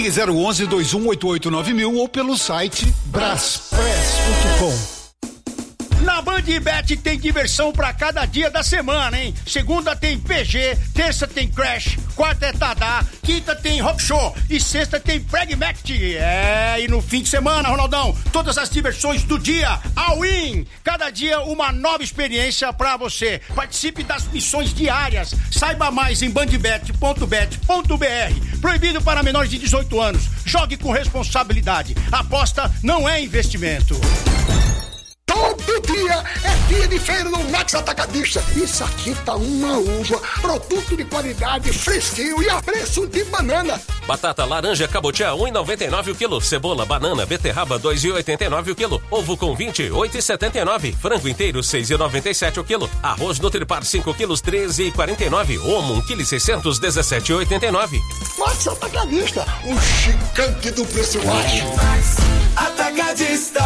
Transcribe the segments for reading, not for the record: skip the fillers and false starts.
Ligue 011-2188-9000 ou pelo site braspress.com. Na Bandbet tem diversão pra cada dia da semana, hein? Segunda tem PG, terça tem Crash, quarta é Tadá, quinta tem Rock Show e sexta tem Pragmatic. E no fim de semana, Ronaldão, todas as diversões do dia, all-in. Cada dia uma nova experiência pra você. Participe das missões diárias. Saiba mais em bandbet.bet.br. Proibido para menores de 18 anos. Jogue com responsabilidade. Aposta não é investimento. Todo dia é dia de feira no Max Atacadista. Isso aqui tá uma uva, produto de qualidade, fresquinho e a preço de banana. Batata laranja cabotiá 1,99 o quilo. Cebola, banana, beterraba 2,89 o quilo. Ovo com 20, 8,79. Frango inteiro 6,97 o quilo. Arroz Nutripar 5 quilos 13,49. Omo 1 kg 600 17,89. Max Atacadista, o gigante do preço baixo. Atacadista.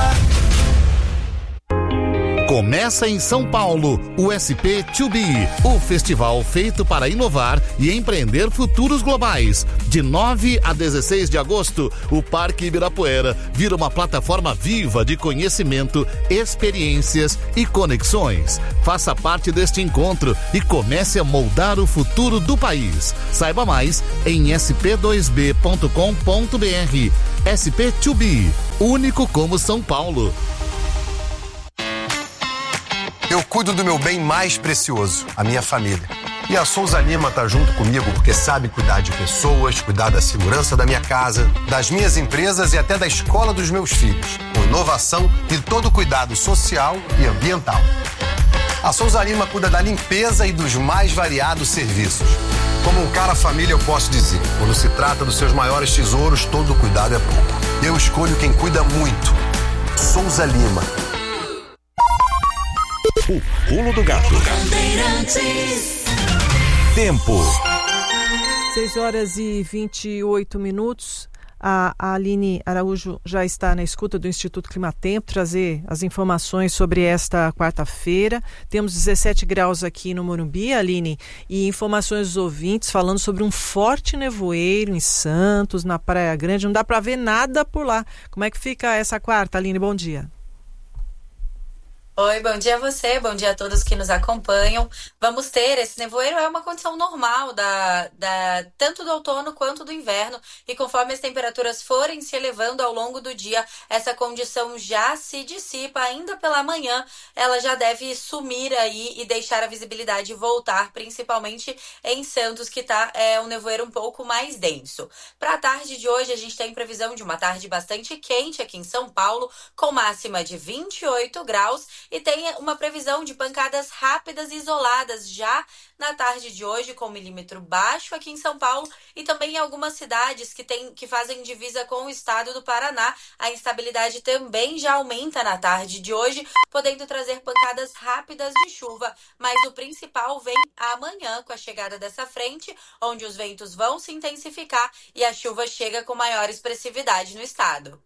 Começa em São Paulo o SP2B, o festival feito para inovar e empreender futuros globais. De 9 a 16 de agosto, o Parque Ibirapuera vira uma plataforma viva de conhecimento, experiências e conexões. Faça parte deste encontro e comece a moldar o futuro do país. Saiba mais em sp2b.com.br. SP2B, único como São Paulo. Eu cuido do meu bem mais precioso, a minha família. E a Souza Lima tá junto comigo porque sabe cuidar de pessoas, cuidar da segurança da minha casa, das minhas empresas e até da escola dos meus filhos, com inovação e todo cuidado social e ambiental. A Souza Lima cuida da limpeza e dos mais variados serviços. Como um cara família, eu posso dizer, quando se trata dos seus maiores tesouros, todo cuidado é pouco. Eu escolho quem cuida muito. Souza Lima. O pulo do gato. Tempo. 6h28. A Aline Araújo já está na escuta do Instituto Climatempo, trazer as informações sobre esta quarta-feira. Temos 17 graus aqui no Morumbi, Aline, e informações dos ouvintes falando sobre um forte nevoeiro em Santos, na Praia Grande. Não dá para ver nada por lá. Como é que fica essa quarta, Aline? Bom dia. Oi, bom dia a você, bom dia a todos que nos acompanham. Vamos ter, esse nevoeiro é uma condição normal tanto do outono quanto do inverno, e conforme as temperaturas forem se elevando ao longo do dia, essa condição já se dissipa. Ainda pela manhã, ela já deve sumir aí e deixar a visibilidade voltar, principalmente em Santos, que tá um nevoeiro um pouco mais denso. Para a tarde de hoje, a gente tem previsão de uma tarde bastante quente aqui em São Paulo, com máxima de 28 graus, e tem uma previsão de pancadas rápidas e isoladas já na tarde de hoje, com milímetro baixo aqui em São Paulo e também em algumas cidades que fazem divisa com o estado do Paraná. A instabilidade também já aumenta na tarde de hoje, podendo trazer pancadas rápidas de chuva, mas o principal vem amanhã com a chegada dessa frente, onde os ventos vão se intensificar e a chuva chega com maior expressividade no estado.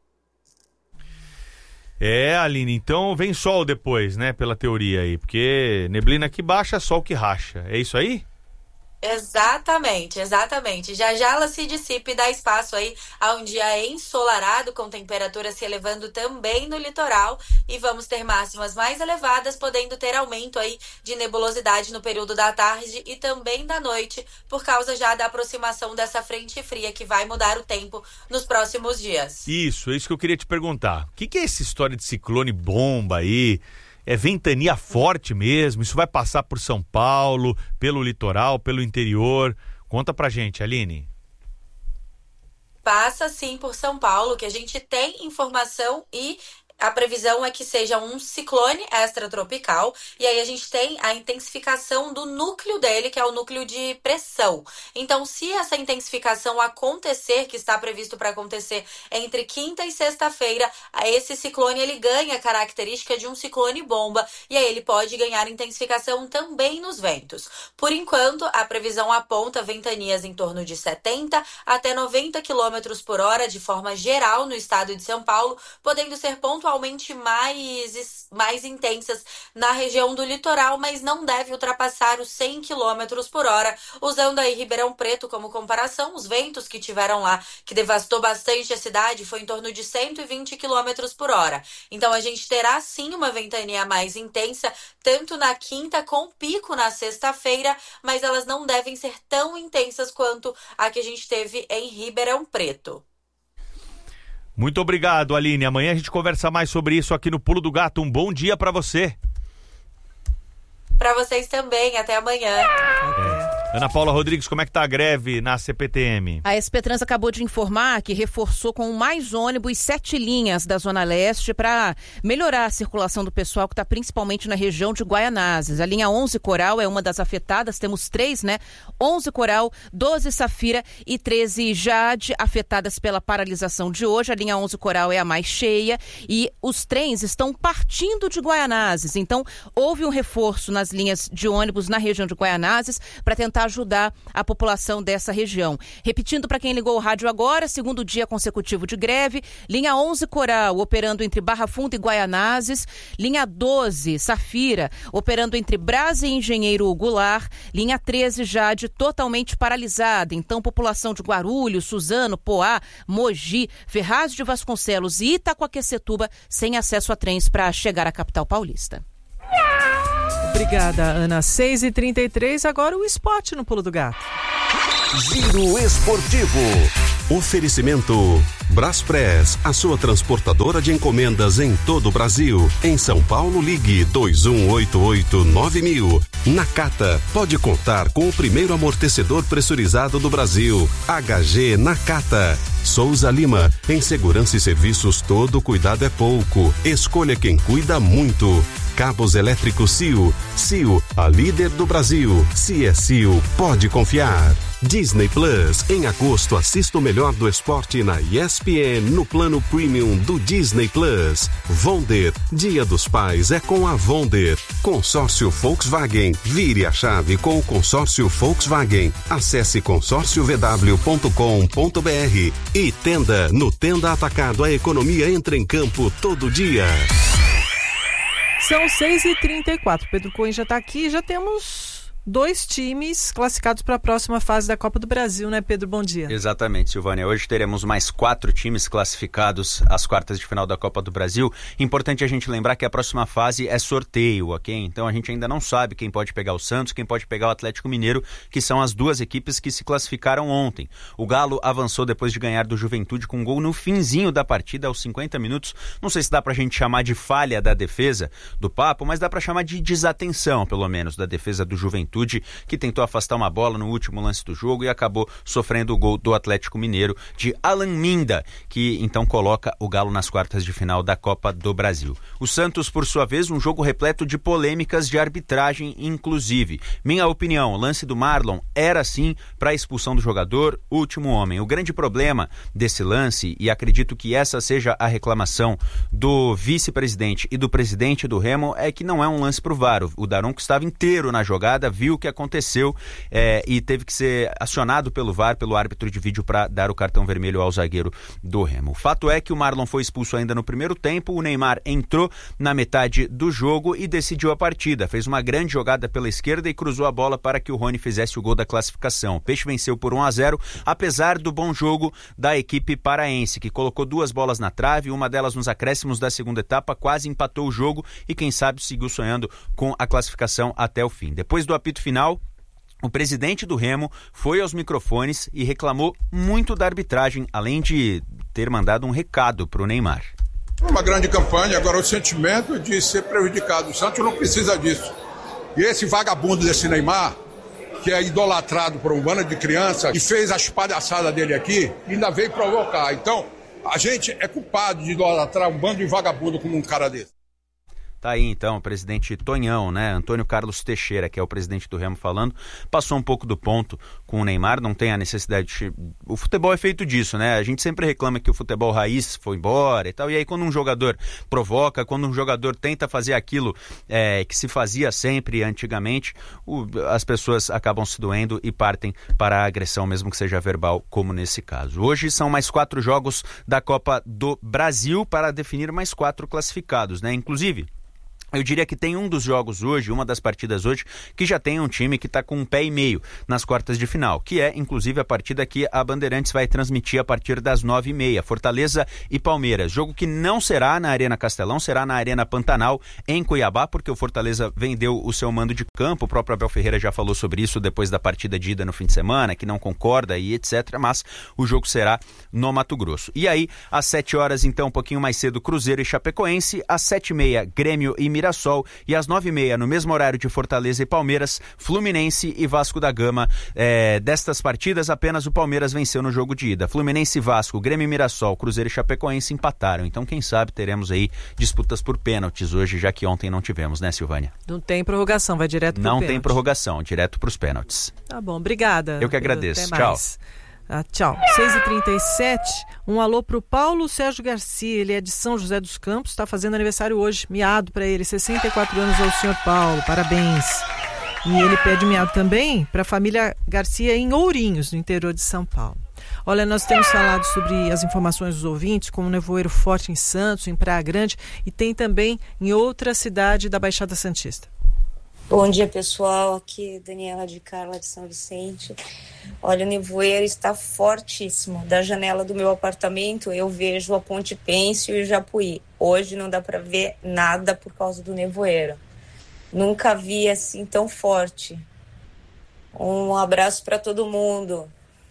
Aline, então vem sol depois, né, pela teoria aí, porque neblina que baixa, sol que racha, é isso aí? Exatamente. Já ela se dissipa e dá espaço aí a um dia ensolarado, com temperatura se elevando também no litoral, e vamos ter máximas mais elevadas, podendo ter aumento aí de nebulosidade no período da tarde e também da noite, por causa já da aproximação dessa frente fria que vai mudar o tempo nos próximos dias. Isso que eu queria te perguntar. O que é essa história de ciclone bomba aí? É ventania forte mesmo? Isso vai passar por São Paulo, pelo litoral, pelo interior? Conta pra gente, Aline. Passa sim por São Paulo, que a gente tem informação, e a previsão é que seja um ciclone extratropical, e aí a gente tem a intensificação do núcleo dele, que é o núcleo de pressão. Então, se essa intensificação acontecer, que está previsto para acontecer entre quinta e sexta-feira, esse ciclone ele ganha a característica de um ciclone bomba, e aí ele pode ganhar intensificação também nos ventos. Por enquanto, a previsão aponta ventanias em torno de 70 até 90 km por hora de forma geral no estado de São Paulo, podendo ser pontualmente eventualmente mais intensas na região do litoral, mas não deve ultrapassar os 100 km por hora. Usando aí Ribeirão Preto como comparação, os ventos que tiveram lá, que devastou bastante a cidade, foi em torno de 120 km por hora. Então a gente terá sim uma ventania mais intensa, tanto na quinta com pico na sexta-feira, mas elas não devem ser tão intensas quanto a que a gente teve em Ribeirão Preto. Muito obrigado, Aline. Amanhã a gente conversa mais sobre isso aqui no Pulo do Gato. Um bom dia para você. Para vocês também. Até amanhã. Ana Paula Rodrigues, como é que tá a greve na CPTM? A SP Trans acabou de informar que reforçou com mais ônibus 7 linhas da Zona Leste para melhorar a circulação do pessoal que está principalmente na região de Guaianazes. A linha 11 Coral é uma das afetadas, temos 3, né? 11 Coral, 12 Safira e 13 Jade, afetadas pela paralisação de hoje. A linha 11 Coral é a mais cheia e os trens estão partindo de Guaianazes. Então, houve um reforço nas linhas de ônibus na região de Guaianazes para tentar ajudar a população dessa região. Repetindo para quem ligou o rádio agora, segundo dia consecutivo de greve, linha 11 Coral operando entre Barra Funda e Guaianazes, linha 12 Safira operando entre Brás e Engenheiro Goulart, linha 13 Jade totalmente paralisada. Então, população de Guarulhos, Suzano, Poá, Mogi, Ferraz de Vasconcelos e Itacoaquecetuba sem acesso a trens para chegar à capital paulista. Obrigada, Ana. 6h33, agora o esporte no Pulo do Gato. Giro Esportivo. Oferecimento Braspress, a sua transportadora de encomendas em todo o Brasil. Em São Paulo, ligue 2188-9000. Nakata, pode contar com o primeiro amortecedor pressurizado do Brasil. HG Nakata. Souza Lima, em segurança e serviços todo cuidado é pouco. Escolha quem cuida muito. Cabos elétricos CIO. CIO, a líder do Brasil. Se é CIO, pode confiar. Disney Plus, em agosto assista o melhor do esporte na ESPN no plano premium do Disney Plus. Vonder, Dia dos Pais é com a Vonder. Consórcio Volkswagen, vire a chave com o consórcio Volkswagen. Acesse consórciovw.com.br e Tenda, no Tenda Atacado a economia entra em campo todo dia. São 6h34, Pedro Cohen já está aqui, já temos 2 times classificados para a próxima fase da Copa do Brasil, né, Pedro? Bom dia. Exatamente, Silvânia. Hoje teremos mais 4 times classificados às quartas de final da Copa do Brasil. Importante a gente lembrar que a próxima fase é sorteio, ok? Então a gente ainda não sabe quem pode pegar o Santos, quem pode pegar o Atlético Mineiro, que são as 2 equipes que se classificaram ontem. O Galo avançou depois de ganhar do Juventude com um gol no finzinho da partida, aos 50 minutos. Não sei se dá pra gente chamar de falha da defesa do Papo, mas dá pra chamar de desatenção, pelo menos, da defesa do Juventude, que tentou afastar uma bola no último lance do jogo e acabou sofrendo o gol do Atlético Mineiro de Alan Minda, que então coloca o Galo nas quartas de final da Copa do Brasil. O Santos, por sua vez, um jogo repleto de polêmicas de arbitragem, inclusive. Minha opinião, o lance do Marlon era sim para a expulsão do jogador, último homem. O grande problema desse lance, e acredito que essa seja a reclamação do vice-presidente e do presidente do Remo, é que não é um lance pro VAR. O Daronco estava inteiro na jogada, viu o que aconteceu e teve que ser acionado pelo VAR, pelo árbitro de vídeo, para dar o cartão vermelho ao zagueiro do Remo. O fato é que o Marlon foi expulso ainda no primeiro tempo, o Neymar entrou na metade do jogo e decidiu a partida. Fez uma grande jogada pela esquerda e cruzou a bola para que o Rony fizesse o gol da classificação. O Peixe venceu por 1-0, apesar do bom jogo da equipe paraense, que colocou 2 bolas na trave, uma delas nos acréscimos da segunda etapa, quase empatou o jogo e quem sabe seguiu sonhando com a classificação até o fim. Depois do apito final, o presidente do Remo foi aos microfones e reclamou muito da arbitragem, além de ter mandado um recado para o Neymar. Uma grande campanha, agora o sentimento de ser prejudicado. O Santos não precisa disso. E esse vagabundo desse Neymar, que é idolatrado por um bando de crianças, e fez as palhaçadas dele aqui, ainda veio provocar. Então, a gente é culpado de idolatrar um bando de vagabundo como um cara desse. Tá aí então o presidente Tonhão, né? Antônio Carlos Teixeira, que é o presidente do Remo falando, passou um pouco do ponto com o Neymar, não tem a necessidade o futebol é feito disso, né? A gente sempre reclama que o futebol raiz foi embora e tal, e aí quando um jogador provoca, quando um jogador tenta fazer aquilo que se fazia sempre antigamente, as pessoas acabam se doendo e partem para a agressão, mesmo que seja verbal, como nesse caso. Hoje são mais 4 jogos da Copa do Brasil para definir mais 4 classificados, né? Inclusive, eu diria que tem um dos jogos hoje, uma das partidas hoje, que já tem um time que está com 1,5 pé nas quartas de final, que é, inclusive, a partida que a Bandeirantes vai transmitir a partir das 9h30, Fortaleza e Palmeiras. Jogo que não será na Arena Castelão, será na Arena Pantanal, em Cuiabá, porque o Fortaleza vendeu o seu mando de campo, o próprio Abel Ferreira já falou sobre isso depois da partida de ida no fim de semana, que não concorda e etc, mas o jogo será no Mato Grosso. E aí, às 7 horas, então, um pouquinho mais cedo, Cruzeiro e Chapecoense, às 7h30, Grêmio e Mirassol, e às 9h30, no mesmo horário de Fortaleza e Palmeiras, Fluminense e Vasco da Gama. Destas partidas, apenas o Palmeiras venceu no jogo de ida. Fluminense e Vasco, Grêmio e Mirassol, Cruzeiro e Chapecoense empataram. Então, quem sabe, teremos aí disputas por pênaltis hoje, já que ontem não tivemos, né, Silvânia? Não tem prorrogação, vai direto pro pênalti. Não tem prorrogação, direto para os pênaltis. Tá bom, obrigada. Eu que agradeço. Tchau. Tchau. 6h37, um alô pro Paulo Sérgio Garcia, ele é de São José dos Campos, está fazendo aniversário hoje, miado para ele, 64 anos ao senhor Paulo, parabéns. E ele pede miado também para a família Garcia em Ourinhos, no interior de São Paulo. Olha, nós temos falado sobre as informações dos ouvintes, como nevoeiro forte em Santos, em Praia Grande, e tem também em outra cidade da Baixada Santista. Bom dia, pessoal, aqui é Daniela de Carla de São Vicente. Olha, o nevoeiro está fortíssimo. Da janela do meu apartamento eu vejo a Ponte Pêncio e o Japuí. Hoje não dá para ver nada por causa do nevoeiro. Nunca vi assim tão forte. Um abraço para todo mundo.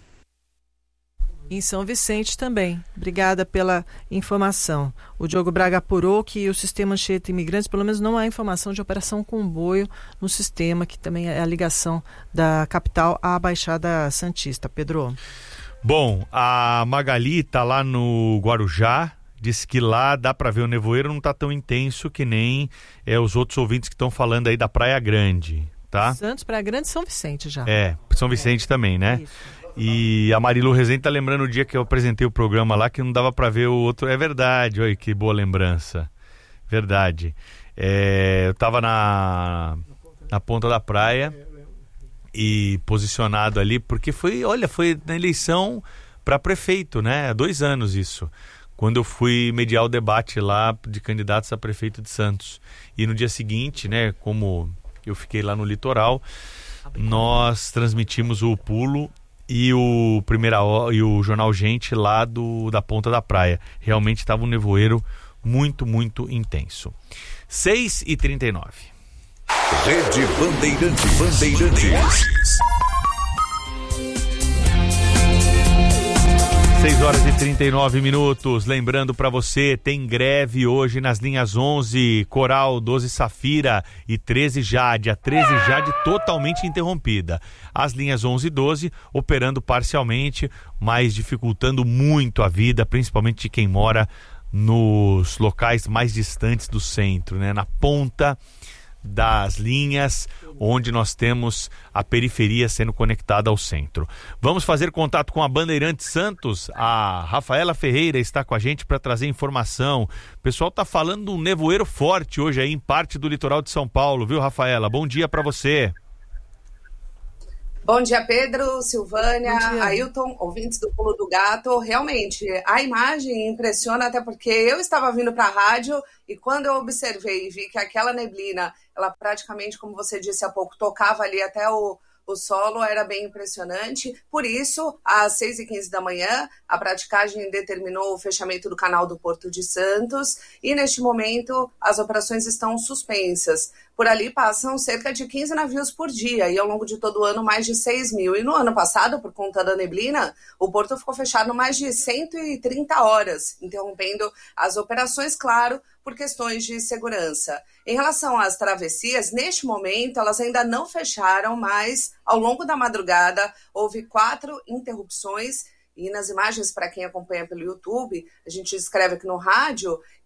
Em São Vicente também. Obrigada pela informação. O Diogo Braga apurou que o sistema Anchieta Imigrantes, pelo menos não há informação de operação comboio no sistema, que também é a ligação da capital à Baixada Santista. Pedro. Bom, a Magali está lá no Guarujá, diz que lá dá para ver o nevoeiro, não está tão intenso que nem os outros ouvintes que estão falando aí da Praia Grande, tá? Santos, Praia Grande e São Vicente já. São Vicente também, né? Isso. E a Marilu Rezende tá lembrando o dia que eu apresentei o programa lá, que não dava para ver o outro. É verdade, olha que boa lembrança. Verdade. Eu tava na ponta da praia e posicionado ali, porque foi na eleição para prefeito, né? Há 2 anos isso. Quando eu fui mediar o debate lá de candidatos a prefeito de Santos. E no dia seguinte, né, como eu fiquei lá no litoral, nós transmitimos o pulo e o Jornal Gente lá da ponta da praia. Realmente estava um nevoeiro muito, muito intenso. 6h39. Rede Bandeirantes. 6h39. Lembrando para você, tem greve hoje nas linhas 11 Coral, 12 Safira e 13 Jade. A 13 Jade totalmente interrompida. As linhas 11 e 12 operando parcialmente, mas dificultando muito a vida, principalmente de quem mora nos locais mais distantes do centro, né? Na ponta das linhas onde nós temos a periferia sendo conectada ao centro. Vamos fazer contato com a Bandeirantes Santos. A Rafaela Ferreira está com a gente para trazer informação. O pessoal está falando de um nevoeiro forte hoje aí em parte do litoral de São Paulo, viu, Rafaela? Bom dia para você. Bom dia, Pedro, Silvânia, Ailton, ouvintes do Pulo do Gato. Realmente, a imagem impressiona, até porque eu estava vindo para a rádio e quando eu observei e vi que aquela neblina, ela praticamente, como você disse há pouco, tocava ali até o solo, era bem impressionante. Por isso, às 6h15 da manhã, a praticagem determinou o fechamento do canal do Porto de Santos e, neste momento, as operações estão suspensas. Por ali passam cerca de 15 navios por dia e, ao longo de todo o ano, mais de 6 mil. E no ano passado, por conta da neblina, o porto ficou fechado mais de 130 horas, interrompendo as operações, claro, por questões de segurança. Em relação às travessias, neste momento, elas ainda não fecharam, mas ao longo da madrugada houve 4 interrupções. E nas imagens, para quem acompanha pelo YouTube, a gente escreve aqui no rádio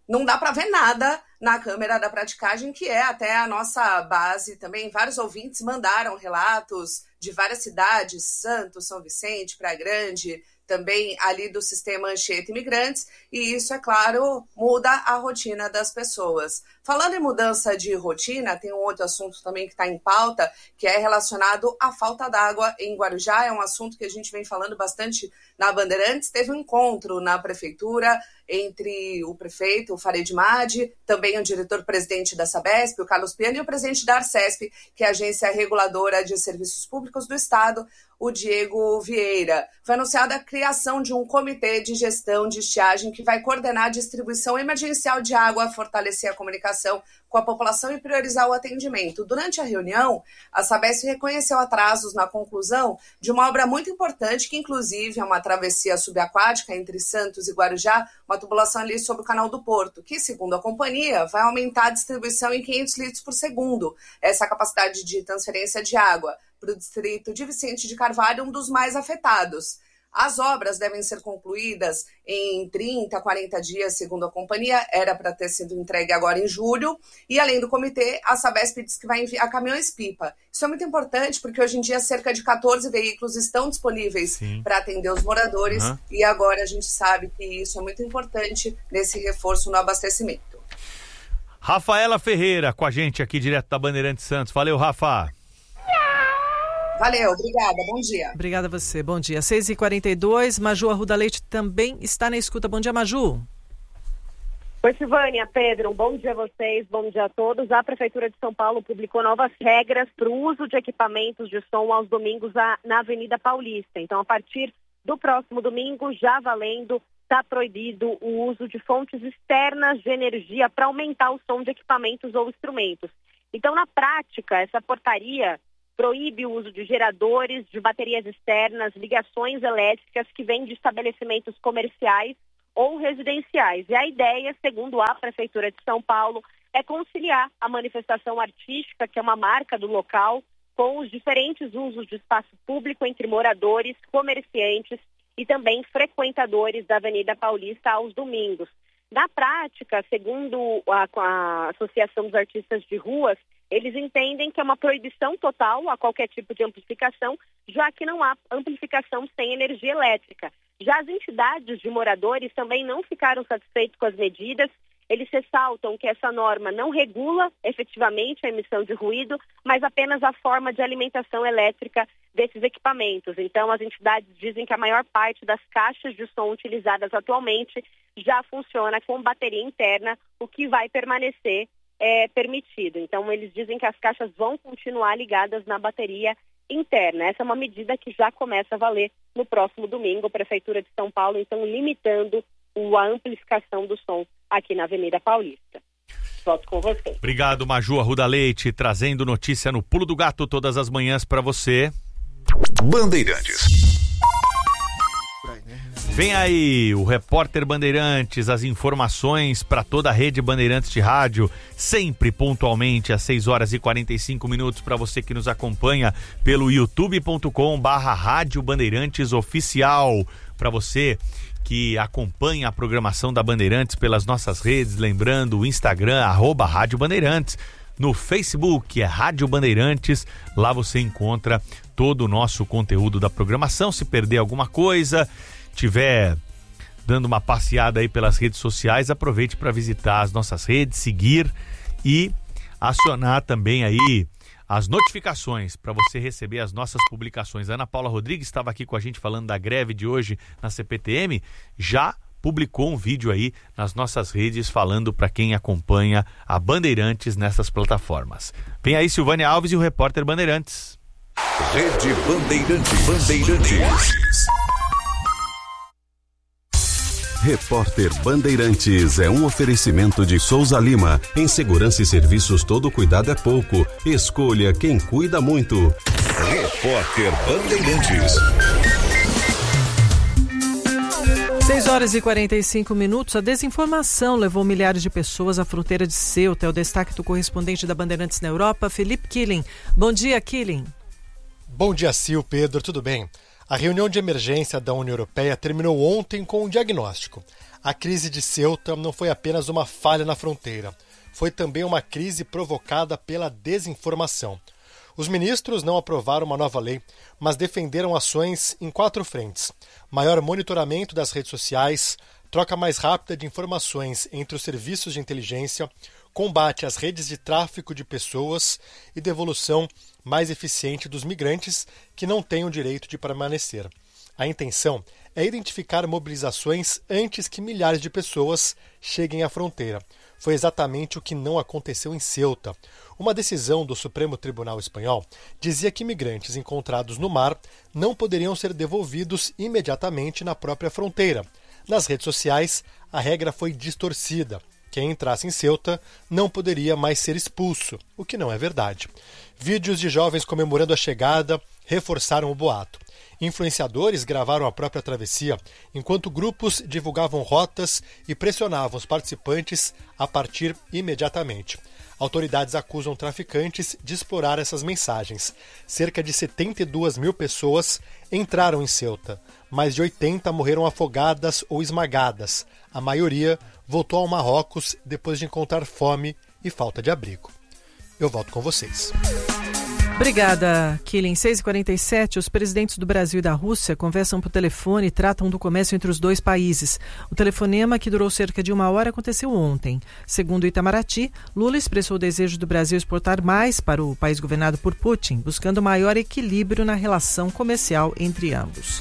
não dá para ver nada na câmera da praticagem, que é até a nossa base também. Vários ouvintes mandaram relatos de várias cidades, Santos, São Vicente, Praia Grande, também ali do sistema Anchieta Imigrantes, e isso, é claro, muda a rotina das pessoas. Falando em mudança de rotina, tem um outro assunto também que está em pauta, que é relacionado à falta d'água em Guarujá. É um assunto que a gente vem falando bastante na Bandeirantes. Teve um encontro na prefeitura entre o prefeito, o Farid Madi, também o diretor-presidente da Sabesp, o Carlos Piano, e o presidente da Arcesp, que é a Agência Reguladora de Serviços Públicos do Estado, o Diego Vieira. Foi anunciada a criação de um comitê de gestão de estiagem que vai coordenar a distribuição emergencial de água, fortalecer a comunicação com a população e priorizar o atendimento. Durante a reunião, a Sabesp reconheceu atrasos na conclusão de uma obra muito importante, que inclusive é uma travessia subaquática entre Santos e Guarujá, uma tubulação ali sobre o Canal do Porto, que, segundo a companhia, vai aumentar a distribuição em 500 litros por segundo. Essa capacidade de transferência de água para o distrito de Vicente de Carvalho, um dos mais afetados. As obras devem ser concluídas em 30 a 40 dias, segundo a companhia. Era para ter sido entregue agora em julho. E, além do comitê, a Sabesp diz que vai enviar caminhões-pipa. Isso é muito importante, porque hoje em dia cerca de 14 veículos estão disponíveis para atender os moradores. E agora a gente sabe que isso é muito importante nesse reforço no abastecimento. Rafaela Ferreira com a gente aqui direto da Bandeirantes Santos. Valeu, Rafa. Valeu, obrigada, bom dia. Obrigada a você, bom dia. 6h42, Maju Arruda Leite também está na escuta. Bom dia, Maju. Oi, Silvânia, Pedro, bom dia a vocês, bom dia a todos. A Prefeitura de São Paulo publicou novas regras para o uso de equipamentos de som aos domingos na Avenida Paulista. Então, a partir do próximo domingo, já valendo, está proibido o uso de fontes externas de energia para aumentar o som de equipamentos ou instrumentos. Então, na prática, essa portaria proíbe o uso de geradores, de baterias externas, ligações elétricas que vêm de estabelecimentos comerciais ou residenciais. E a ideia, segundo a Prefeitura de São Paulo, é conciliar a manifestação artística, que é uma marca do local, com os diferentes usos de espaço público entre moradores, comerciantes e também frequentadores da Avenida Paulista aos domingos. Na prática, segundo a Associação dos Artistas de Ruas, eles entendem que é uma proibição total a qualquer tipo de amplificação, já que não há amplificação sem energia elétrica. Já as entidades de moradores também não ficaram satisfeitos com as medidas. Eles ressaltam que essa norma não regula efetivamente a emissão de ruído, mas apenas a forma de alimentação elétrica desses equipamentos. Então, as entidades dizem que a maior parte das caixas de som utilizadas atualmente já funciona com bateria interna, o que vai permanecer permitido. Então, eles dizem que as caixas vão continuar ligadas na bateria interna. Essa é uma medida que já começa a valer no próximo domingo. A Prefeitura de São Paulo, então, limitando a amplificação do som aqui na Avenida Paulista. Volto com você. Obrigado, Maju Arruda Leite, trazendo notícia no Pulo do Gato todas as manhãs para você. Bandeirantes. Vem aí o repórter Bandeirantes, as informações para toda a rede Bandeirantes de rádio, sempre pontualmente às 6h45 para você que nos acompanha pelo youtube.com/Rádio Bandeirantes Oficial. Para você que acompanha a programação da Bandeirantes pelas nossas redes, lembrando o Instagram, @Rádio Bandeirantes. No Facebook é Rádio Bandeirantes, lá você encontra todo o nosso conteúdo da programação. Se perder alguma coisa, tiver dando uma passeada aí pelas redes sociais, aproveite para visitar as nossas redes, seguir e acionar também aí as notificações para você receber as nossas publicações. A Ana Paula Rodrigues estava aqui com a gente falando da greve de hoje na CPTM, já publicou um vídeo aí nas nossas redes falando para quem acompanha a Bandeirantes nessas plataformas. Vem aí Silvânia Alves e o repórter Bandeirantes. Rede Bandeirantes. Repórter Bandeirantes é um oferecimento de Souza Lima. Em segurança e serviços todo cuidado é pouco. Escolha quem cuida muito. Repórter Bandeirantes. 6h45. A desinformação levou milhares de pessoas à fronteira de Ceuta. É o destaque do correspondente da Bandeirantes na Europa, Felipe Killing. Bom dia, Killing. Bom dia, Sil, Pedro, tudo bem? A reunião de emergência da União Europeia terminou ontem com um diagnóstico. A crise de Ceuta não foi apenas uma falha na fronteira, foi também uma crise provocada pela desinformação. Os ministros não aprovaram uma nova lei, mas defenderam ações em 4 frentes: maior monitoramento das redes sociais, troca mais rápida de informações entre os serviços de inteligência, combate às redes de tráfico de pessoas e devolução mais eficiente dos migrantes que não têm o direito de permanecer. A intenção é identificar mobilizações antes que milhares de pessoas cheguem à fronteira. Foi exatamente o que não aconteceu em Ceuta. Uma decisão do Supremo Tribunal Espanhol dizia que migrantes encontrados no mar não poderiam ser devolvidos imediatamente na própria fronteira. Nas redes sociais, a regra foi distorcida. Quem entrasse em Ceuta não poderia mais ser expulso, o que não é verdade. Vídeos de jovens comemorando a chegada reforçaram o boato. Influenciadores gravaram a própria travessia, enquanto grupos divulgavam rotas e pressionavam os participantes a partir imediatamente. Autoridades acusam traficantes de explorar essas mensagens. Cerca de 72 mil pessoas entraram em Ceuta. Mais de 80 morreram afogadas ou esmagadas. A maioria voltou ao Marrocos depois de encontrar fome e falta de abrigo. Eu volto com vocês. Obrigada, Killing. 6h47, os presidentes do Brasil e da Rússia conversam por telefone e tratam do comércio entre os dois países. O telefonema, que durou cerca de 1 hora, aconteceu ontem. Segundo Itamaraty, Lula expressou o desejo do Brasil exportar mais para o país governado por Putin, buscando maior equilíbrio na relação comercial entre ambos.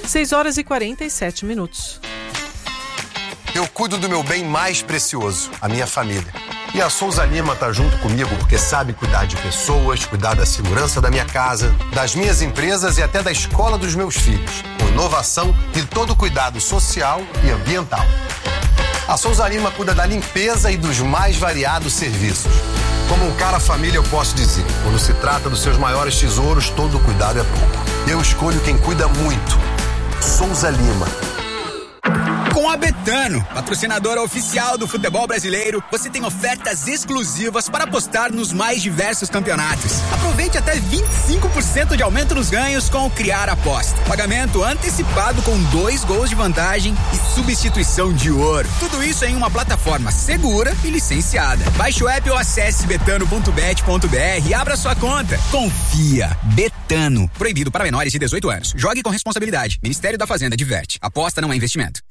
6h47. Eu cuido do meu bem mais precioso, a minha família. E a Souza Lima tá junto comigo porque sabe cuidar de pessoas, cuidar da segurança da minha casa, das minhas empresas e até da escola dos meus filhos, com inovação e todo o cuidado social e ambiental. A Souza Lima cuida da limpeza e dos mais variados serviços. Como um cara família, eu posso dizer, quando se trata dos seus maiores tesouros, todo cuidado é pouco. Eu escolho quem cuida muito. Souza Lima. Com a Betano, patrocinadora oficial do futebol brasileiro, você tem ofertas exclusivas para apostar nos mais diversos campeonatos. Aproveite até 25% de aumento nos ganhos com o Criar Aposta. Pagamento antecipado com 2 gols de vantagem e substituição de ouro. Tudo isso em uma plataforma segura e licenciada. Baixe o app ou acesse betano.bet.br e abra sua conta. Confia. Betano. Proibido para menores de 18 anos. Jogue com responsabilidade. Ministério da Fazenda diverte. Aposta não é investimento.